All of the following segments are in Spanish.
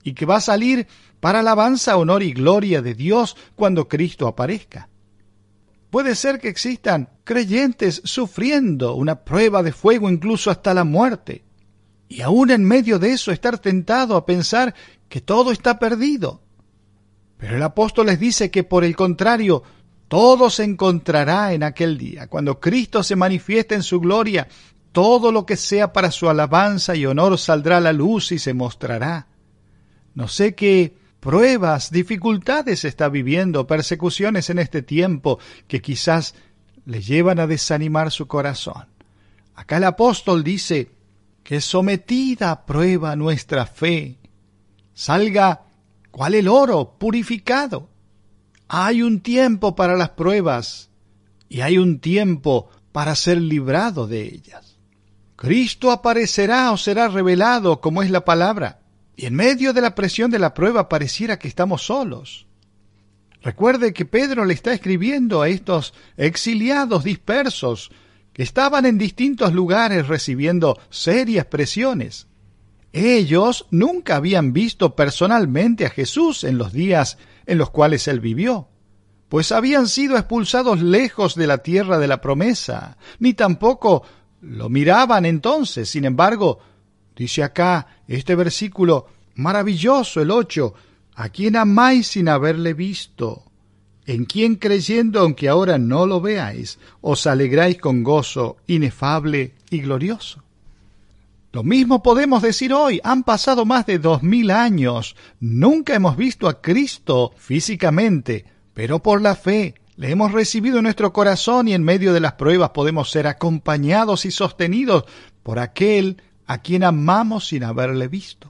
y que va a salir para alabanza, honor y gloria de Dios cuando Cristo aparezca. Puede ser que existan creyentes sufriendo una prueba de fuego incluso hasta la muerte, y aún en medio de eso estar tentado a pensar que todo está perdido. Pero el apóstol les dice que por el contrario, todo se encontrará en aquel día, cuando Cristo se manifieste en su gloria. Todo lo que sea para su alabanza y honor saldrá a la luz y se mostrará. No sé qué pruebas, dificultades está viviendo, persecuciones en este tiempo que quizás le llevan a desanimar su corazón. Acá el apóstol dice que sometida a prueba nuestra fe, salga cual el oro purificado. Hay un tiempo para las pruebas y hay un tiempo para ser librado de ellas. Cristo aparecerá o será revelado, como es la palabra, y en medio de la presión de la prueba pareciera que estamos solos. Recuerde que Pedro le está escribiendo a estos exiliados dispersos que estaban en distintos lugares recibiendo serias presiones. Ellos nunca habían visto personalmente a Jesús en los días en los cuales él vivió, pues habían sido expulsados lejos de la tierra de la promesa, ni tampoco lo miraban entonces. Sin embargo, dice acá este versículo maravilloso, el 8, a quien amáis sin haberle visto, en quien creyendo, aunque ahora no lo veáis, os alegráis con gozo inefable y glorioso. Lo mismo podemos decir hoy. Han pasado más de 2000 años. Nunca hemos visto a Cristo físicamente, pero por la fe le hemos recibido en nuestro corazón y en medio de las pruebas podemos ser acompañados y sostenidos por aquel a quien amamos sin haberle visto.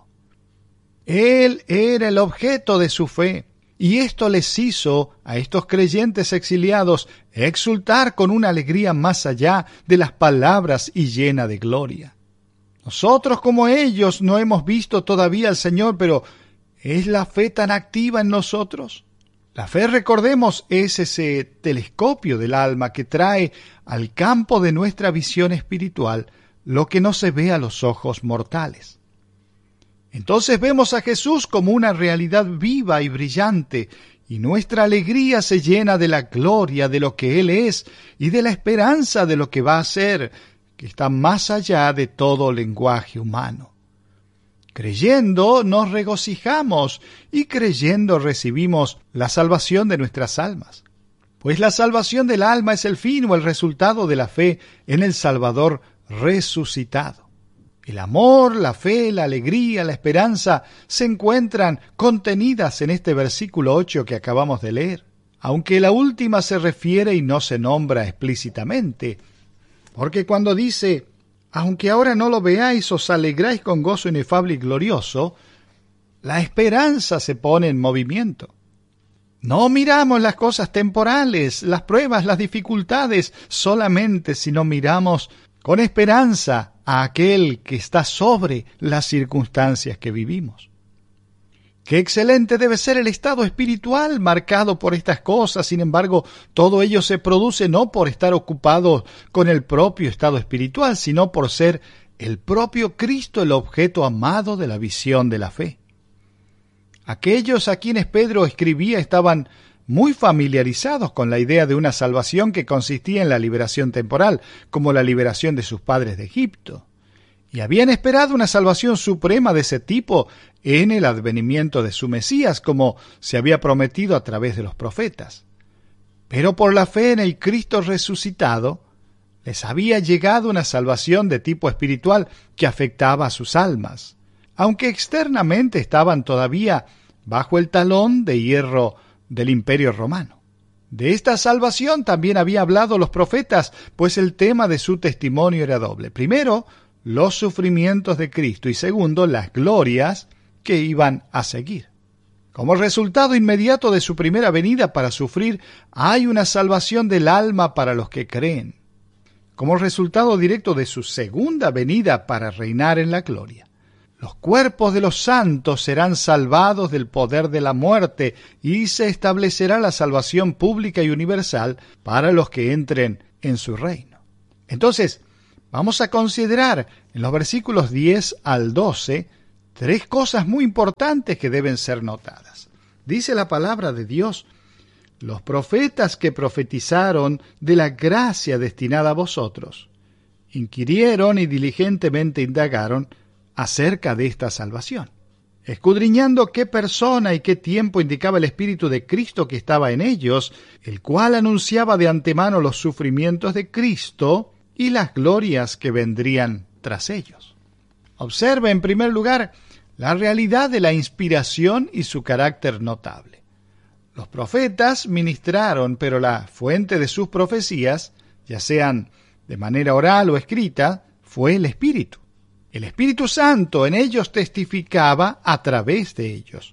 Él era el objeto de su fe, y esto les hizo a estos creyentes exiliados exultar con una alegría más allá de las palabras y llena de gloria. Nosotros como ellos no hemos visto todavía al Señor, pero ¿es la fe tan activa en nosotros? La fe, recordemos, es ese telescopio del alma que trae al campo de nuestra visión espiritual lo que no se ve a los ojos mortales. Entonces vemos a Jesús como una realidad viva y brillante, y nuestra alegría se llena de la gloria de lo que Él es y de la esperanza de lo que va a ser, que está más allá de todo lenguaje humano. Creyendo nos regocijamos y creyendo recibimos la salvación de nuestras almas. Pues la salvación del alma es el fin o el resultado de la fe en el Salvador resucitado. El amor, la fe, la alegría, la esperanza se encuentran contenidas en este versículo 8 que acabamos de leer, aunque la última se refiere y no se nombra explícitamente. Porque cuando dice, aunque ahora no lo veáis, os alegráis con gozo inefable y glorioso, la esperanza se pone en movimiento. No miramos las cosas temporales, las pruebas, las dificultades solamente, sino miramos con esperanza a aquel que está sobre las circunstancias que vivimos. Qué excelente debe ser el estado espiritual marcado por estas cosas. Sin embargo, todo ello se produce no por estar ocupados con el propio estado espiritual, sino por ser el propio Cristo el objeto amado de la visión de la fe. Aquellos a quienes Pedro escribía estaban muy familiarizados con la idea de una salvación que consistía en la liberación temporal, como la liberación de sus padres de Egipto. Y habían esperado una salvación suprema de ese tipo en el advenimiento de su Mesías, como se había prometido a través de los profetas. Pero por la fe en el Cristo resucitado, les había llegado una salvación de tipo espiritual que afectaba a sus almas, aunque externamente estaban todavía bajo el talón de hierro del Imperio Romano. De esta salvación también había hablado los profetas, pues el tema de su testimonio era doble. Primero, los sufrimientos de Cristo y segundo, las glorias que iban a seguir. Como resultado inmediato de su primera venida para sufrir, hay una salvación del alma para los que creen. Como resultado directo de su segunda venida para reinar en la gloria, los cuerpos de los santos serán salvados del poder de la muerte y se establecerá la salvación pública y universal para los que entren en su reino. Entonces, vamos a considerar en los versículos 10 al 12 3 cosas muy importantes que deben ser notadas. Dice la palabra de Dios: los profetas que profetizaron de la gracia destinada a vosotros, inquirieron y diligentemente indagaron acerca de esta salvación, escudriñando qué persona y qué tiempo indicaba el Espíritu de Cristo que estaba en ellos, el cual anunciaba de antemano los sufrimientos de Cristo y las glorias que vendrían tras ellos. Observe, en primer lugar, la realidad de la inspiración y su carácter notable. Los profetas ministraron, pero la fuente de sus profecías, ya sean de manera oral o escrita, fue el Espíritu. El Espíritu Santo en ellos testificaba a través de ellos,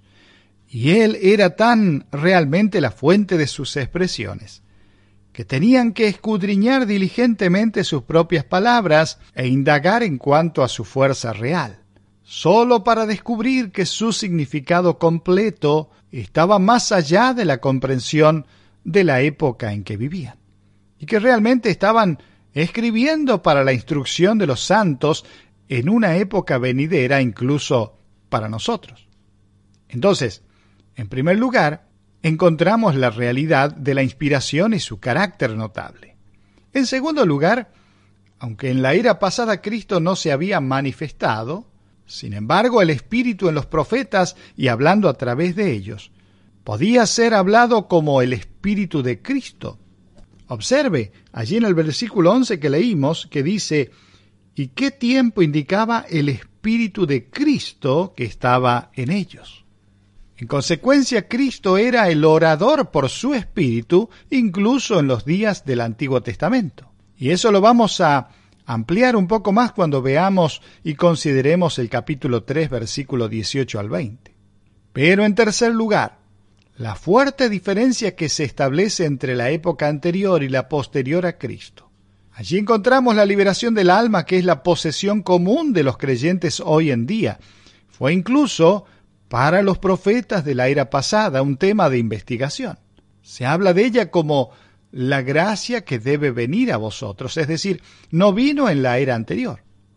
y Él era tan realmente la fuente de sus expresiones, que tenían que escudriñar diligentemente sus propias palabras e indagar en cuanto a su fuerza real, solo para descubrir que su significado completo estaba más allá de la comprensión de la época en que vivían, y que realmente estaban escribiendo para la instrucción de los santos en una época venidera, incluso para nosotros. Entonces, en primer lugar, encontramos la realidad de la inspiración y su carácter notable. En segundo lugar, aunque en la era pasada Cristo no se había manifestado, sin embargo el Espíritu en los profetas y hablando a través de ellos, podía ser hablado como el Espíritu de Cristo. Observe, allí en el versículo 11 que leímos, que dice: ¿y qué tiempo indicaba el Espíritu de Cristo que estaba en ellos? En consecuencia, Cristo era el orador por su Espíritu, incluso en los días del Antiguo Testamento. Y eso lo vamos a ampliar un poco más cuando veamos y consideremos el capítulo 3, versículo 18 al 20. Pero en tercer lugar, la fuerte diferencia que se establece entre la época anterior y la posterior a Cristo. Allí encontramos la liberación del alma, que es la posesión común de los creyentes hoy en día. Fue incluso para los profetas de la era pasada un tema de investigación. Se habla de ella como la gracia que debe venir a vosotros, es decir, no vino en la era anterior.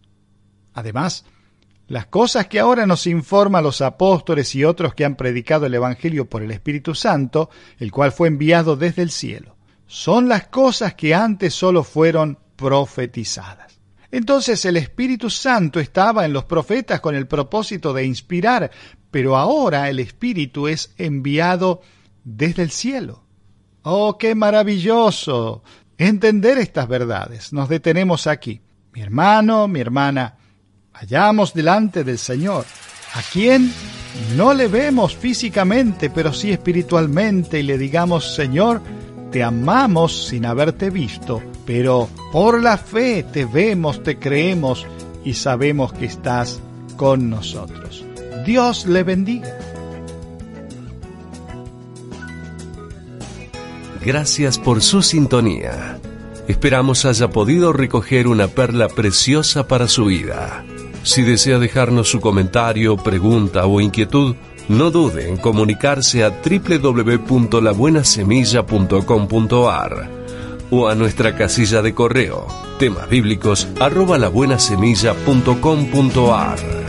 Además, las cosas que ahora nos informan los apóstoles y otros que han predicado el Evangelio por el Espíritu Santo, el cual fue enviado desde el cielo, son las cosas que antes solo fueron profetizadas. Entonces el Espíritu Santo estaba en los profetas con el propósito de inspirar, pero ahora el Espíritu es enviado desde el cielo. ¡Oh, qué maravilloso entender estas verdades! Nos detenemos aquí. Mi hermano, mi hermana, vayamos delante del Señor, a quien no le vemos físicamente, pero sí espiritualmente, y le digamos: Señor, te amamos sin haberte visto, pero por la fe te vemos, te creemos y sabemos que estás con nosotros. Dios le bendiga. Gracias por su sintonía. Esperamos haya podido recoger una perla preciosa para su vida. Si desea dejarnos su comentario, pregunta o inquietud, no dude en comunicarse a www.labuenasemilla.com.ar o a nuestra casilla de correo temasbíblicos@labuenasemilla.com.ar.